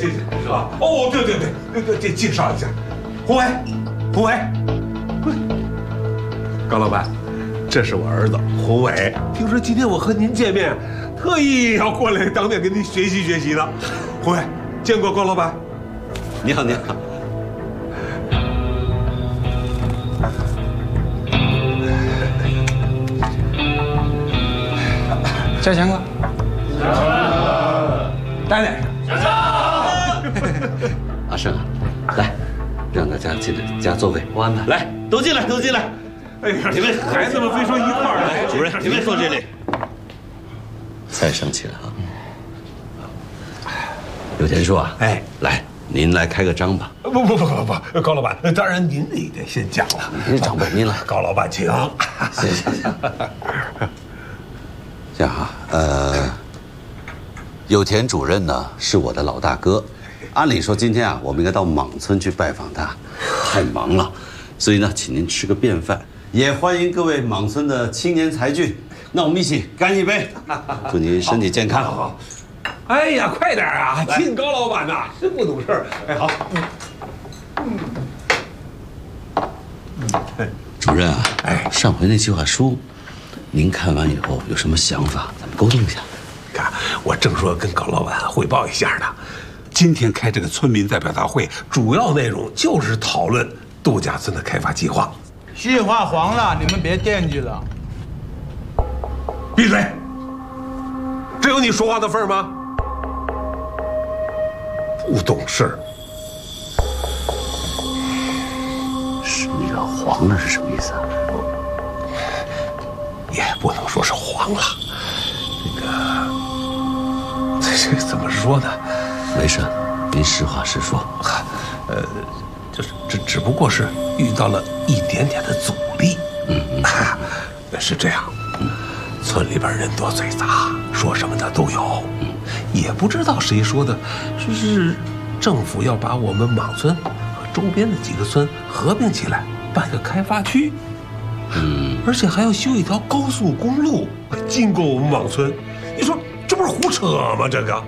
谢，是吧？哦，对，介绍一下，胡伟，高老板，这是我儿子胡伟。听说今天我和您见面，特意要过来当面跟您学习学习的。胡伟，见过高老板。 你好。 小强哥， 带点上。 阿胜啊，来，让大家进来加座位，我安排。来，都进来。 哎呀，你们孩子们非说一块儿来， 主任，你们坐这里。再升起来啊！有田叔啊， 哎， 来，您来开个章吧。 不，高老板，当然您也得先讲了。 您长辈，您来。 高老板，请。 谢谢。这样啊，有田主任呢是我的老大哥，按理说今天啊，我们应该到莽村去拜访他，太忙了，所以呢，请您吃个便饭，也欢迎各位莽村的青年才俊。那我们一起干一杯，祝您身体健康。 好。哎呀，快点啊！敬高老板呐，真不懂事儿。哎，好。 主任啊，上回那计划书，您看完以后有什么想法？咱们沟通一下。 看，我正说跟高老板汇报一下呢。今天开这个村民代表大会，主要内容就是讨论度假村的开发计划。 计划黄了，你们别惦记了。 闭嘴！这有你说话的份儿吗？不懂事。 是那个黄了是什么意思啊？ 也不能说是黄了，这怎么说呢？ 没事，您实话实说。 就是这只不过是遇到了一点点的阻力。是这样。村里边人多嘴杂，说什么的都有。也不知道谁说的，是政府要把我们莽村和周边的几个村合并起来，办个开发区。而且还要修一条高速公路经过我们莽村。你说这不是胡扯吗？这个。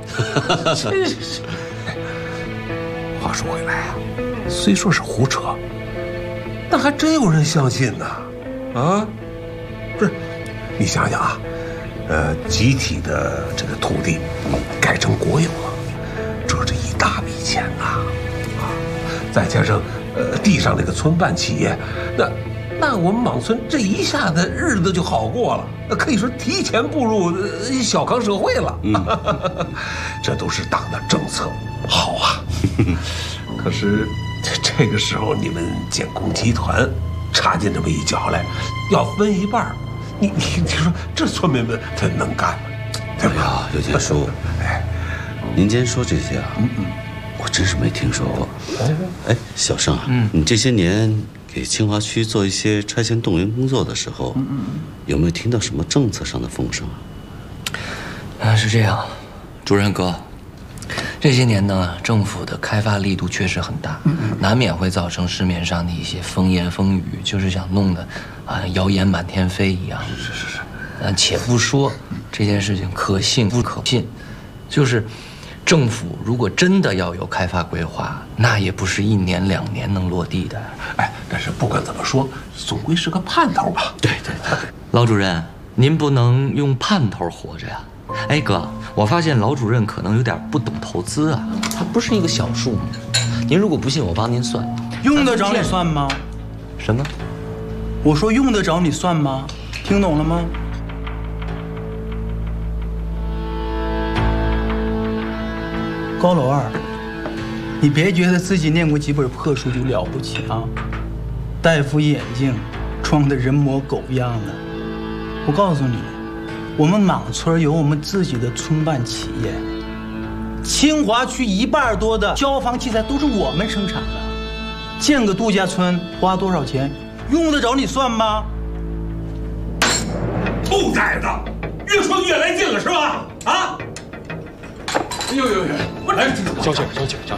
话说回来啊，虽说是胡扯，但还真有人相信呢。不是，你想想啊，集体的这个土地改成国有了，这一大笔钱呐，再加上地上那个村办企业，那我们莽村这一下子日子就好过了，那可以说提前步入小康社会了。这都是党的政策，好啊。可是这个时候你们建工集团插进这么一脚来，要分一半，你说这村民们他能干吗？对吧？ 有田叔，您今天说这些啊，我真是没听说过。小盛啊，你这些年给清华区做一些拆迁动员工作的时候，有没有听到什么政策上的风声啊？ 是这样，主任哥，这些年呢，政府的开发力度确实很大，难免会造成市面上的一些风言风语，就是想弄得谣言满天飞一样。 是。 且不说这件事情可信不可信，就是政府如果真的要有开发规划，那也不是1年2年能落地的。 但是不管怎么说，总归是个盼头吧。 对，老主任，您不能用盼头活着呀。哥，我发现老主任可能有点不懂投资啊，它不是一个小数目。您如果不信，我帮您算。 用得着你算吗？ 什么？ 我说用得着你算吗？听懂了吗？高老二，你别觉得自己念过几本破书就了不起啊！戴副眼镜，装得人模狗样的。我告诉你，我们莽村有我们自己的村办企业，清华区1半多的消防器材都是我们生产的。建个度假村花多少钱，用得着你算吗？ 兔崽子，越说越来劲了是吧？呦！我来， 交警，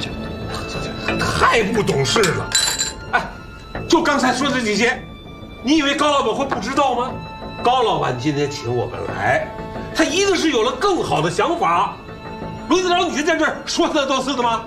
太不懂事了。就刚才说的这些，你以为高老板会不知道吗？高老板今天请我们来，他一定是有了更好的想法。轮得着你在这儿说三道四的吗？